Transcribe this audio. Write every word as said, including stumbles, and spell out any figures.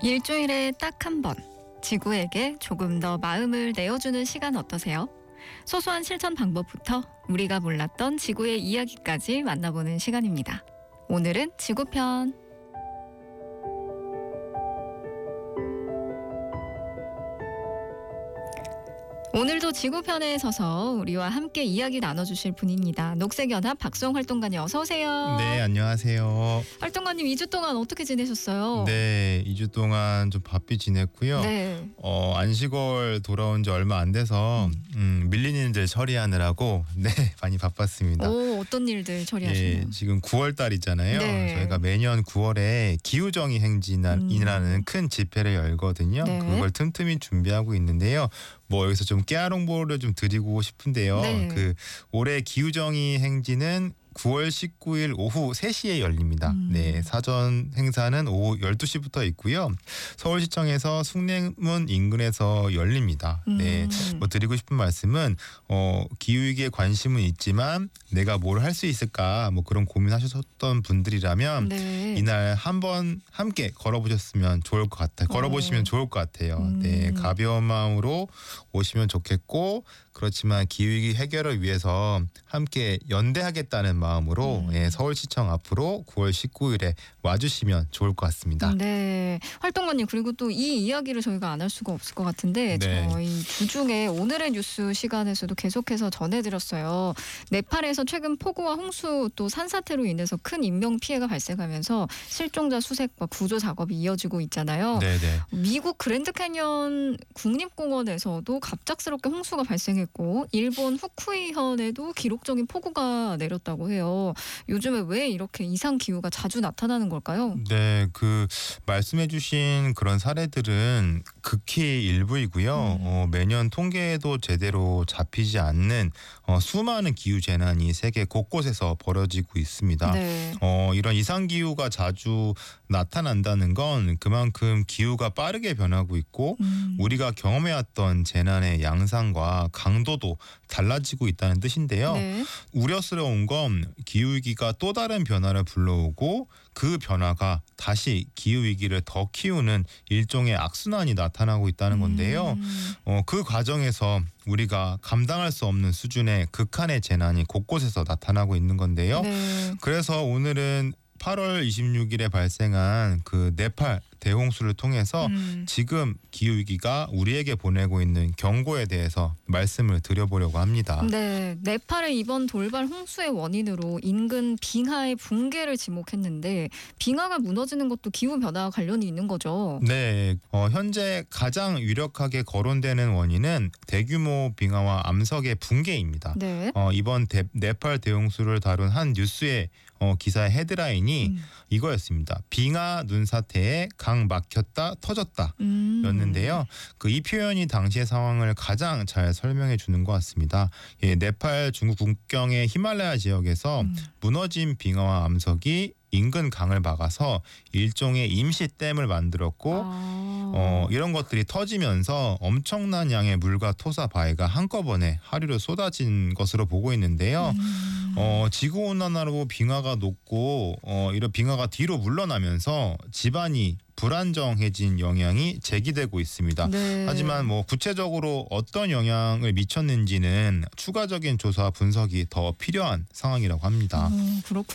일주일에 딱 한 번, 지구에게 조금 더 마음을 내어주는 시간 어떠세요? 소소한 실천 방법부터 우리가 몰랐던 지구의 이야기까지 만나보는 시간입니다. 오늘은 지구편. 오늘도 지구편에 서서 우리와 함께 이야기 나눠주실 분입니다. 녹색연합 박수홍 활동가님 어서 오세요. 네, 안녕하세요. 활동가님 이 주 동안 어떻게 지내셨어요? 네, 이 주 동안 좀 바삐 지냈고요. 네. 어, 안식월 돌아온 지 얼마 안 돼서 음, 밀린 일들 처리하느라고 네 많이 바빴습니다. 오, 어떤 일들 처리하시나요? 예, 지금 구월 달이잖아요. 네. 저희가 매년 구월에 기후정의 행진이라는 음. 큰 집회를 열거든요. 네. 그걸 틈틈이 준비하고 있는데요. 뭐 여기서 좀 깨알 홍보를 좀 드리고 싶은데요. 네. 그 올해 기후정의 행진은 구월 십구일 오후 세 시에 열립니다. 음. 네, 사전 행사는 오후 열두 시부터 있고요. 서울시청에서 숭례문 인근에서 열립니다. 음. 네, 뭐 드리고 싶은 말씀은 어, 기후위기에 관심은 있지만 내가 뭘 할 수 있을까 뭐 그런 고민하셨던 분들이라면 네. 이날 한번 함께 걸어보셨으면 좋을 것 같아요. 걸어보시면 어. 좋을 것 같아요. 음. 네, 가벼운 마음으로 오시면 좋겠고 그렇지만 기후위기 해결을 위해서 함께 연대하겠다는 마음으로 음. 예, 서울시청 앞으로 구월 십구일에 와주시면 좋을 것 같습니다. 네, 활동가님 그리고 또 이 이야기를 저희가 안 할 수가 없을 것 같은데 네. 저희 주중에 오늘의 뉴스 시간에서도 계속해서 전해드렸어요. 네팔에서 최근 폭우와 홍수 또 산사태로 인해서 큰 인명 피해가 발생하면서 실종자 수색과 구조 작업이 이어지고 있잖아요. 네네. 미국 그랜드 캐년 국립공원에서도 갑작스럽게 홍수가 발생했고 일본 후쿠이현에도 기록적인 폭우가 내렸다고 해요. 요즘에 왜 이렇게 이상 기후가 자주 나타나는 걸까요? 네, 그 말씀해주신 그런 사례들은 극히 일부이고요. 음. 어, 매년 통계에도 제대로 잡히지 않는 어, 수많은 기후 재난이 세계 곳곳에서 벌어지고 있습니다. 네. 어, 이런 이상 기후가 자주 나타난다는 건 그만큼 기후가 빠르게 변하고 있고 음. 우리가 경험해왔던 재난의 양상과 강도도 달라지고 있다는 뜻인데요. 네. 우려스러운 건 기후위기가 또 다른 변화를 불러오고 그 변화가 다시 기후위기를 더 키우는 일종의 악순환이 나타나고 있다는 건데요. 음. 어, 그 과정에서 우리가 감당할 수 없는 수준의 극한의 재난이 곳곳에서 나타나고 있는 건데요. 네. 그래서 오늘은 팔월 이십육일에 발생한 그 네팔 대홍수를 통해서 음. 지금 기후위기가 우리에게 보내고 있는 경고에 대해서 말씀을 드려보려고 합니다. 네, 네팔의 이번 돌발 홍수의 원인으로 인근 빙하의 붕괴를 지목했는데 빙하가 무너지는 것도 기후 변화와 관련이 있는 거죠. 네, 어, 현재 가장 유력하게 거론되는 원인은 대규모 빙하와 암석의 붕괴입니다. 네. 어, 이번 대, 네팔 대홍수를 다룬 한 뉴스의 어, 기사의 헤드라인이 음. 이거였습니다. 빙하 눈사태에 강 막혔다 터졌다. 음. 였는데요. 그 이 표현이 당시의 상황을 가장 잘 설명해 주는 것 같습니다. 예, 네팔 중국 국경의 히말라야 지역에서 음. 무너진 빙하와 암석이 인근 강을 막아서 일종의 임시 댐을 만들었고 아. 어, 이런 것들이 터지면서 엄청난 양의 물과 토사 바위가 한꺼번에 하류로 쏟아진 것으로 보고 있는데요. 음. 어, 지구 온난화로 빙하가 녹고 어, 이런 빙하가 뒤로 물러나면서 집안이 불안정해진 영향이 제기되고 있습니다. 네. 하지만 뭐 구체적으로 어떤 영향을 미쳤는지는 추가적인 조사 분석이 더 필요한 상황이라고 합니다. 음, 그렇군요.